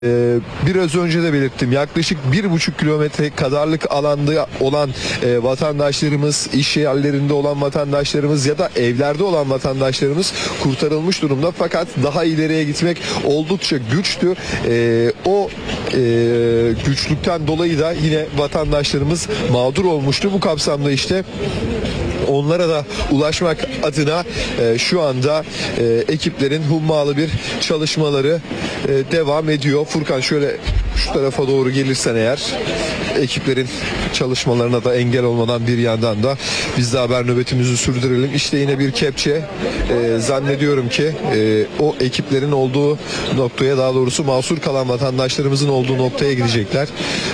Biraz önce de belirttim, yaklaşık 1,5 kilometre kadarlık alanda olan vatandaşlarımız, iş yerlerinde olan vatandaşlarımız ya da evlerde olan vatandaşlarımız kurtarılmış durumda, fakat daha ileriye gitmek oldukça güçtü. O güçlükten dolayı da yine vatandaşlarımız mağdur olmuştu. Bu kapsamda işte onlara da ulaşmak adına şu anda ekiplerin hummalı bir çalışmaları devam ediyor. Furkan, şöyle şu tarafa doğru gelirsen eğer, ekiplerin çalışmalarına da engel olmadan bir yandan da biz de haber nöbetimizi sürdürelim. İşte yine bir kepçe, zannediyorum ki o ekiplerin olduğu noktaya, daha doğrusu mahsur kalan vatandaşlarımızın olduğu noktaya gidecekler.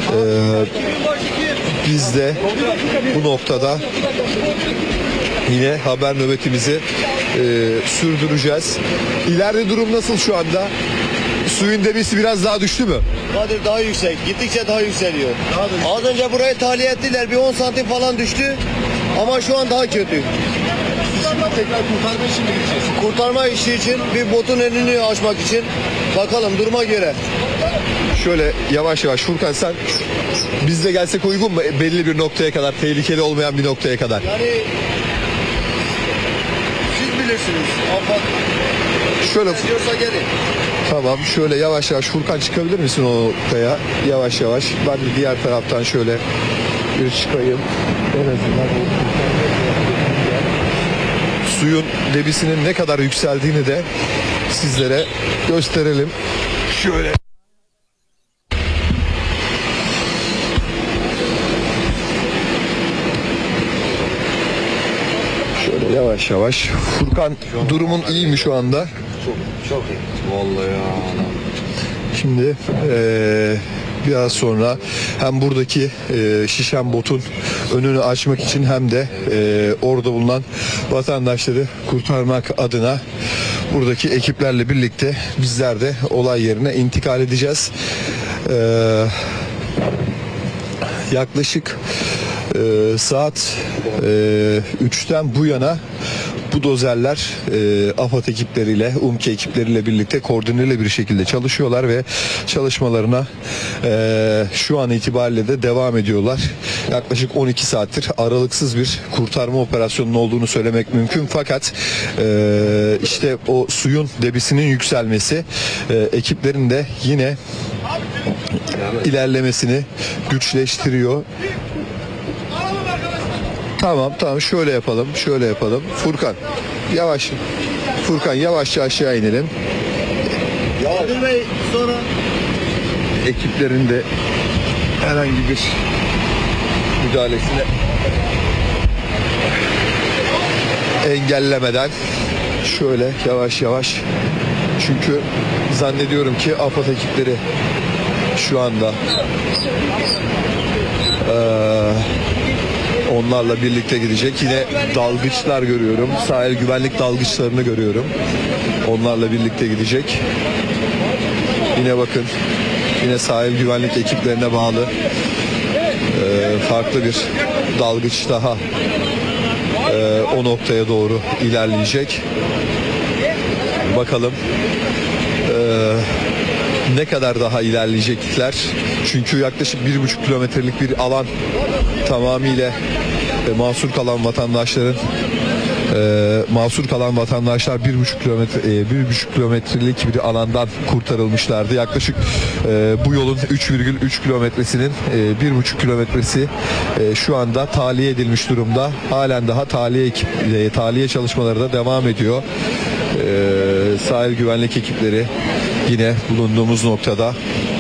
Biz de bu noktada yine haber nöbetimizi sürdüreceğiz. İleride durum nasıl şu anda? Suyun debisi biraz daha düştü mü? Kadir, daha yüksek. Gittikçe daha yükseliyor. Az önce burayı tahliye ettiler. Bir 10 santim falan düştü. Ama şu an daha kötü. Şimdi tekrar kurtarma için mi gideceğiz? Kurtarma işi için, bir botun önünü açmak için. Bakalım duruma göre. Şöyle yavaş yavaş Furkan, sen bizle gelsek uygun mu? Belli bir noktaya kadar, tehlikeli olmayan bir noktaya kadar. Yani siz bilirsiniz. Afat Şöyle diyorsa gelin. tamam, şöyle yavaş yavaş Furkan, çıkabilir misin o noktaya? Yavaş yavaş. Ben de diğer taraftan şöyle bir çıkayım. En azından suyun debisinin ne kadar yükseldiğini de sizlere gösterelim. Şöyle. Şöyle yavaş yavaş. Furkan, durumun iyi mi şu anda? Çok iyi. Vallahi ya. Şimdi biraz sonra hem buradaki şişen botun önünü açmak için hem de orada bulunan vatandaşları kurtarmak adına buradaki ekiplerle birlikte bizler de olay yerine intikal edeceğiz. Yaklaşık saat 3'ten bu yana bu dozerler AFAD ekipleriyle, UMKE ekipleriyle birlikte koordineli bir şekilde çalışıyorlar ve çalışmalarına şu an itibariyle de devam ediyorlar. Yaklaşık 12 saattir aralıksız bir kurtarma operasyonunun olduğunu söylemek mümkün, fakat işte o suyun debisinin yükselmesi ekiplerin de yine ilerlemesini güçleştiriyor. Tamam, şöyle yapalım. Furkan yavaşça aşağı inelim. Kadir Bey, sonra Ekiplerin de herhangi bir müdahalesine engellemeden şöyle yavaş yavaş, çünkü zannediyorum ki AFAD ekipleri şu anda onlarla birlikte gidecek. Yine dalgıçlar görüyorum. Sahil güvenlik dalgıçlarını görüyorum. Onlarla birlikte gidecek. Yine bakın, yine sahil güvenlik ekiplerine bağlı farklı bir dalgıç daha o noktaya doğru ilerleyecek. Bakalım ne kadar daha ilerleyecekler. Çünkü yaklaşık 1,5 kilometrelik bir alan tamamıyla mahsur kalan vatandaşlar 1,5 kilometrelik bir alandan kurtarılmışlardı. Yaklaşık bu yolun 3,3 kilometresinin 1,5 kilometresi şu anda tahliye edilmiş durumda. Halen daha tahliye çalışmaları da devam ediyor. Sahil güvenlik ekipleri yine bulunduğumuz noktada,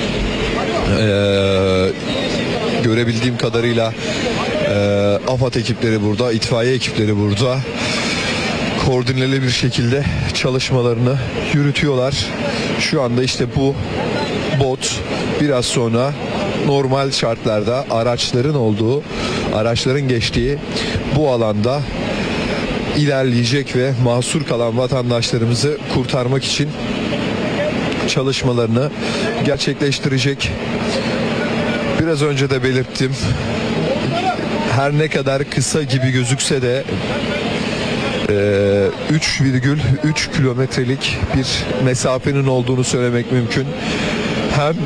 görebildiğim kadarıyla AFAD ekipleri burada, itfaiye ekipleri burada. Koordineli bir şekilde çalışmalarını yürütüyorlar. Şu anda işte bu bot biraz sonra normal şartlarda araçların geçtiği bu alanda ilerleyecek ve mahsur kalan vatandaşlarımızı kurtarmak için çalışmalarını gerçekleştirecek. Biraz önce de belirttim. Her ne kadar kısa gibi gözükse de 3,3 kilometrelik bir mesafenin olduğunu söylemek mümkün. hem